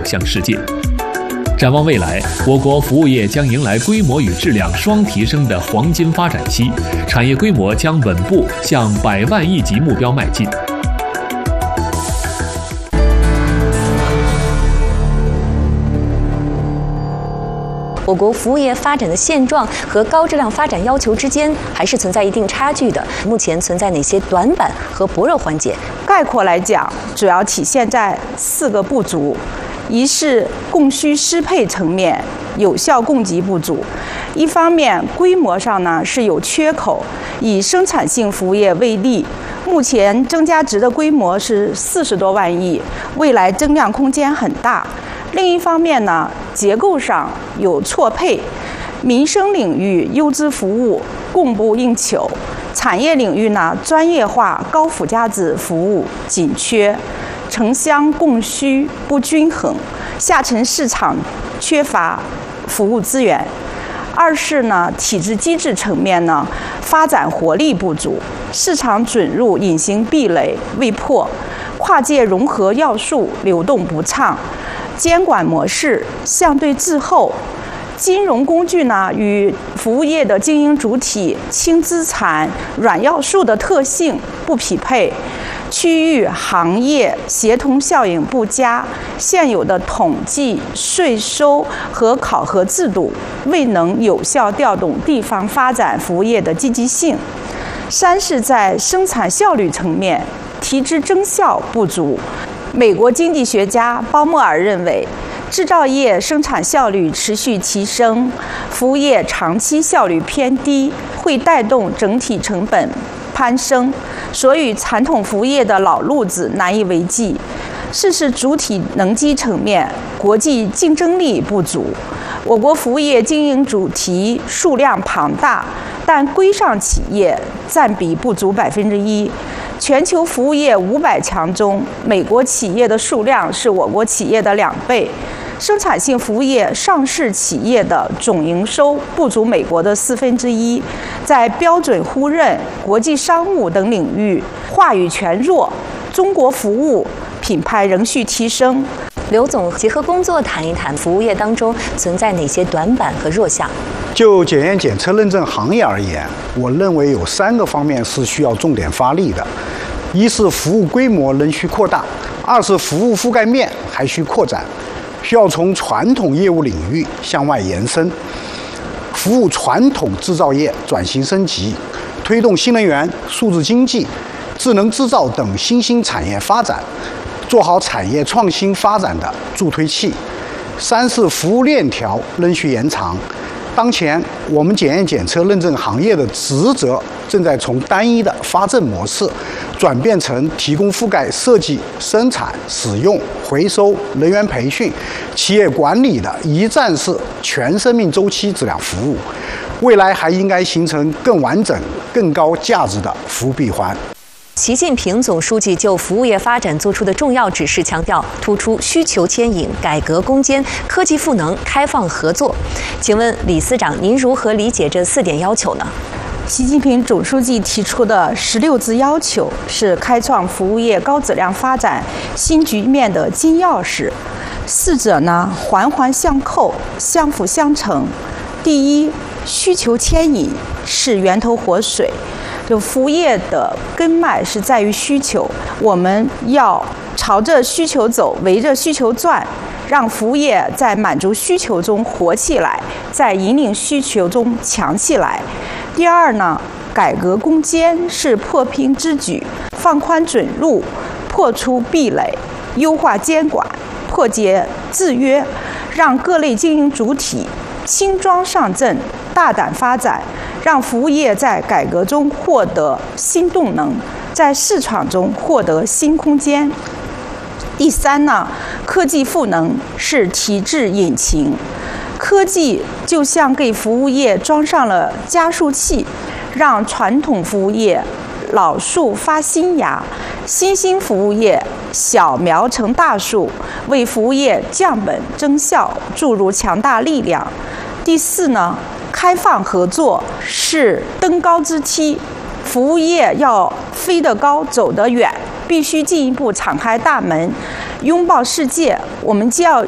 向世界。展望未来，我国服务业将迎来规模与质量双提升的黄金发展期，产业规模将稳步向100万亿级目标迈进。 我国服务业发展的现状和高质量发展要求之间还是存在一定差距的。目前存在哪些短板和薄弱环节？ 概括来讲，主要体现在4个不足：一是供需适配层面有效供给不足。一方面，规模上呢是有缺口。以生产性服务业为例，目前增加值的规模是40多万亿，未来增量空间很大。另一方面呢，结构上有错配，民生领域优质服务供不应求，产业领域呢专业化高附加值服务紧缺，城乡供需不均衡，下沉市场缺乏服务资源。二是呢，体制机制层面呢发展活力不足，市场准入隐形壁垒未破，跨界融合要素流动不畅，监管模式相对滞后，金融工具呢与服务业的经营主体轻资产、软要素的特性不匹配，区域行业协同效应不佳，现有的统计、税收和考核制度未能有效调动地方发展服务业的积极性。三是在生产效率层面提质增效不足。美国经济学家鲍莫尔认为，制造业生产效率持续提升，服务业长期效率偏低，会带动整体成本攀升，所以传统服务业的老路子难以为继。四是主体能机层面国际竞争力不足。我国服务业经营主体数量庞大，但规上企业占比不足1%。全球服务业500强中，美国企业的数量是我国企业的2倍。生产性服务业上市企业的总营收不足美国的1/4，在标准互认、国际商务等领域话语权弱，中国服务品牌仍需提升。 刘总，结合工作谈一谈服务业当中存在哪些短板和弱项？ 就检验检测认证行业而言，我认为有3个方面是需要重点发力的：一是服务规模仍需扩大；二是服务覆盖面还需扩展，需要从传统业务领域向外延伸，服务传统制造业转型升级，推动新能源、数字经济、智能制造等新兴产业发展，做好产业创新发展的助推器。三是服务链条仍需延长。当前我们检验检测认证行业的职责正在从单一的发证模式转变成提供覆盖设计、生产、使用、回收、人员培训、企业管理的一站式全生命周期质量服务。未来还应该形成更完整、更高价值的服务闭环。 习近平总书记就服务业发展作出的重要指示强调，突出需求牵引、改革攻坚、科技赋能、开放合作。请问李司长，您如何理解这4点要求呢？ 习近平总书记提出的16字要求是开创服务业高质量发展新局面的金钥匙，4者呢环环相扣、相辅相成。第一，需求牵引是源头活水。就服务业的根脉是在于需求，我们要朝着需求走，围着需求转，让服务业在满足需求中活起来，在引领需求中强起来。第二呢，改革攻坚是破瓶之举，放宽准入，破除壁垒，优化监管，破解制约，让各类经营主体轻装上阵，大胆发展，让服务业在改革中获得新动能，在市场中获得新空间。第三呢，科技赋能是提质引擎，科技就像给服务业装上了加速器，让传统服务业老树发新芽，新兴服务业小苗成大树，为服务业降本增效注入强大力量。第四呢，开放合作是登高之梯，服务业要飞得高走得远，必须进一步敞开大门，拥抱世界。我们既要